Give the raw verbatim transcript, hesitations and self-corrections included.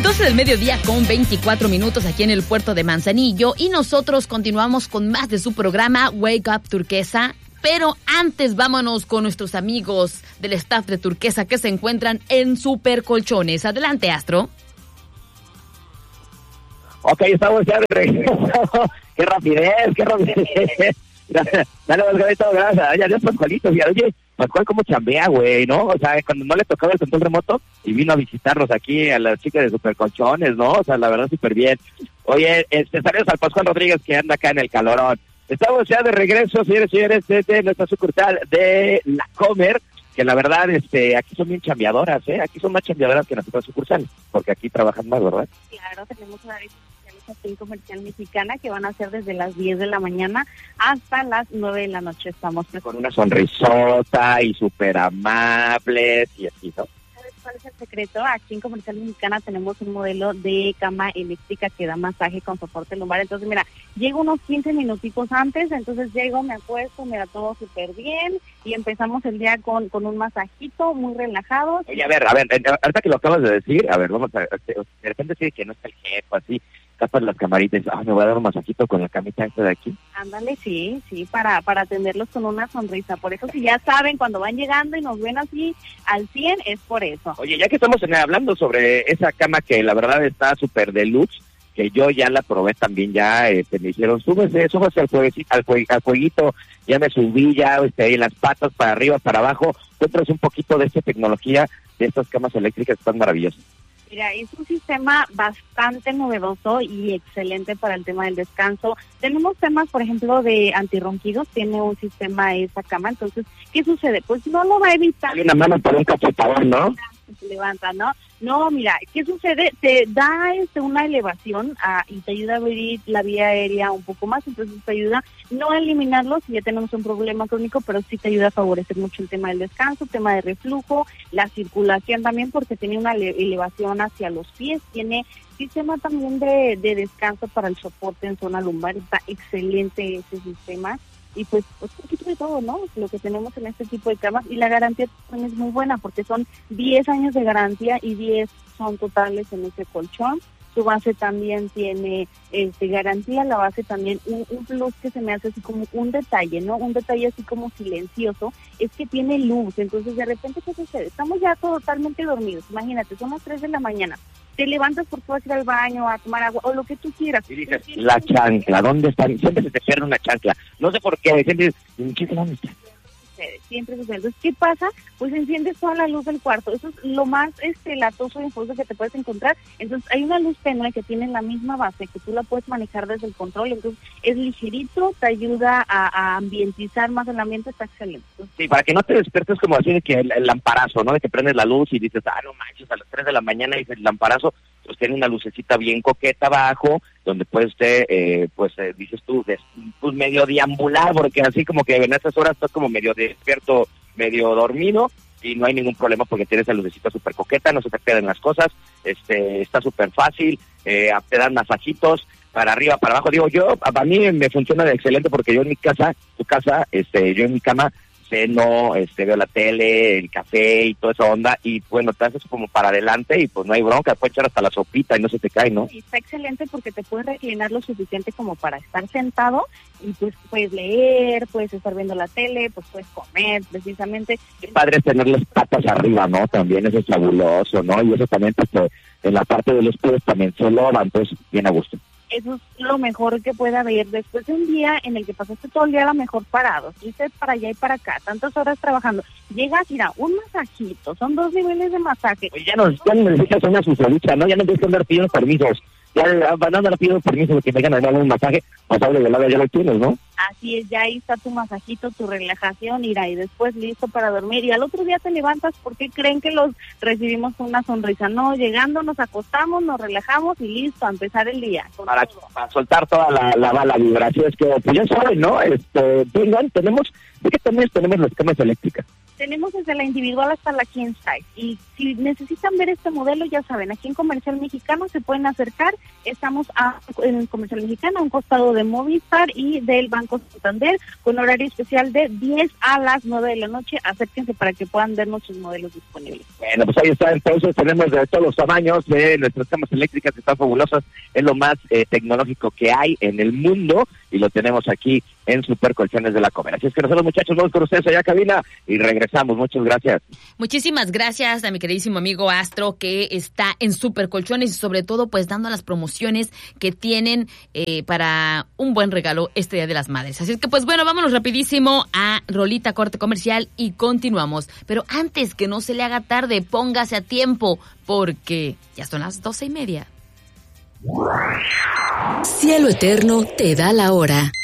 doce del mediodía con veinticuatro minutos aquí en el puerto de Manzanillo y nosotros continuamos con más de su programa Wake Up Turquesa, pero antes vámonos con nuestros amigos del staff de Turquesa que se encuentran en Super Colchones. Adelante, Astro. Ok, estamos ya de regreso. ¡Qué rapidez, qué rapidez! Dale, Pascualito, gracias. Ay, adiós, Pascualito. Oye, Pascual, ¿cómo chambea, güey, no? O sea, cuando no le tocaba el control remoto y vino a visitarnos aquí a las chicas de Super Colchones, ¿no? O sea, la verdad, súper bien. Oye, este, saludos al Pascual Rodríguez que anda acá en el calorón. Estamos ya de regreso, señores y señores, desde nuestra sucursal de La Comer, que la verdad, este, aquí son bien chambeadoras, ¿eh? Aquí son más chambeadoras que en las otras sucursales, porque aquí trabajan más, ¿verdad? Claro, tenemos una en comercial mexicana que van a ser desde las diez de la mañana hasta las nueve de la noche. Estamos con una sonrisota y súper amables y así, ¿no? ¿Sabes cuál es el secreto? Aquí en Comercial Mexicana tenemos un modelo de cama eléctrica que da masaje con soporte lumbar. Entonces, mira, llego unos quince minutitos antes, entonces llego, me acuesto, me da todo súper bien y empezamos el día con, con un masajito muy relajado. Oye, a ver, a ver, ahorita que lo acabas de decir, a ver, vamos a ver, de repente sí que no está el jefe, así, tapas las camaritas, ah, me voy a dar un masajito con la camita esta de aquí. Ándale, sí, sí, para para atenderlos con una sonrisa. Por eso, si ya saben, cuando van llegando y nos ven así al cien, es por eso. Oye, ya que estamos en, hablando sobre esa cama que la verdad está súper deluxe, que yo ya la probé también, ya este, me dijeron, súbese, súbese al, jueguecito, al, jue, al jueguito, ya me subí, ya este, ahí en las patas, para arriba, para abajo. Cuéntanos un poquito de esta tecnología, de estas camas eléctricas que están maravillosas. Mira, es un sistema bastante novedoso y excelente para el tema del descanso. Tenemos temas, por ejemplo, de antirronquidos, tiene un sistema esa cama, entonces, ¿qué sucede? Pues no lo va a evitar. Hay una mano para un cachetador, ¿no? Se levanta, ¿no? No, mira, ¿qué sucede? Te da este, una elevación a, y te ayuda a abrir la vía aérea un poco más, entonces te ayuda no a eliminarlo si ya tenemos un problema crónico, pero sí te ayuda a favorecer mucho el tema del descanso, tema de reflujo, la circulación también, porque tiene una elevación hacia los pies, tiene sistema también de, de descanso para el soporte en zona lumbar, está excelente ese sistema. Y pues, pues un poquito de todo, ¿no? Lo que tenemos en este tipo de camas. Y la garantía también es muy buena porque son diez años de garantía y diez son totales en ese colchón. Su base también tiene este garantía, la base también, un, un plus que se me hace así como un detalle, ¿no? Un detalle así como silencioso, es que tiene luz. Entonces, de repente, ¿qué sucede? Estamos ya totalmente dormidos. Imagínate, son las tres de la mañana. Te levantas porque vas a ir al baño, a tomar agua, o lo que tú quieras. Y dices, la chancla, ¿dónde está? Siempre se te pierde una chancla. No sé por qué, siempre, ¿qué dónde está? Siempre sucede. Entonces, ¿qué pasa? Pues enciendes toda la luz del cuarto. Eso es lo más este latoso y enfogoso que te puedes encontrar. Entonces, hay una luz tenue que tiene la misma base, que tú la puedes manejar desde el control. Entonces, es ligerito, te ayuda a, a ambientizar más el ambiente, está excelente. Entonces, sí, para que no te despiertes como así de que el, el lamparazo, ¿no? De que prendes la luz y dices, ah, no manches, a las tres de la mañana dices el lamparazo. Pues tiene una lucecita bien coqueta abajo, donde puede usted, eh, pues eh, dices tú, des, pues medio deambular, porque así como que en estas horas estás como medio despierto, medio dormido, y no hay ningún problema porque tienes esa lucecita súper coqueta, no se te pierden las cosas, este está súper fácil, eh, te dan masajitos para arriba, para abajo. Digo, yo, a mí me funciona de excelente porque yo en mi casa, tu casa, este yo en mi cama, ceno, este, veo la tele, el café y toda esa onda, y bueno, te haces como para adelante y pues no hay bronca, puedes echar hasta la sopita y no se te cae, ¿no? Sí, está excelente porque te puedes reclinar lo suficiente como para estar sentado y pues puedes leer, puedes estar viendo la tele, pues puedes comer, precisamente. Qué padre es tener las patas arriba, ¿no? También eso es fabuloso, ¿no? Y eso también, pues, en la parte de los pies también se loban, pues, bien a gusto. Eso es lo mejor que puede haber. Después de un día en el que pasaste todo el día a lo mejor parado, fuiste para allá y para acá, tantas horas trabajando, llegas, mira, un masajito, son dos niveles de masaje. Oye, ya nos, ya nos necesitas una susodicha, ¿no? Ya no tienes que andar pidiendo permisos. Ya van a andar pidiendo permisos de que vengan a dar un masaje, pasable de lado ya lo tienes, ¿no? Así es, ya ahí está tu masajito, tu relajación, mira, y después listo para dormir. Y al otro día te levantas porque creen que los recibimos con una sonrisa. No, llegando nos acostamos, nos relajamos y listo, a empezar el día. Para, para soltar toda la, la, la vibración, es que, pues ya saben, ¿no? Este, vengan, tenemos, ¿de qué también tenemos las camas eléctricas? Tenemos desde la individual hasta la king size. Y si necesitan ver este modelo, ya saben, aquí en Comercial Mexicano se pueden acercar. Estamos a, en Comercial Mexicano, a un costado de Movistar y del Banco Santander, con horario especial de diez a las nueve de la noche. Acérquense para que puedan ver nuestros modelos disponibles. Bueno, pues ahí está, entonces tenemos de todos los tamaños de nuestras camas eléctricas que están fabulosas. Es lo más eh, tecnológico que hay en el mundo y lo tenemos aquí en Super Colchones de la Comer. Así es que nosotros, muchachos, vamos con ustedes allá a cabina y regresamos. Muchas gracias. Muchísimas gracias a mi queridísimo amigo Astro, que está en Super Colchones y sobre todo pues dando las promociones que tienen eh, para un buen regalo este Día de las Madres. Así es que pues bueno, vámonos rapidísimo a rolita, corte comercial y continuamos. Pero antes que no se le haga tarde, póngase a tiempo porque ya son las doce y media. Cielo Eterno te da la hora.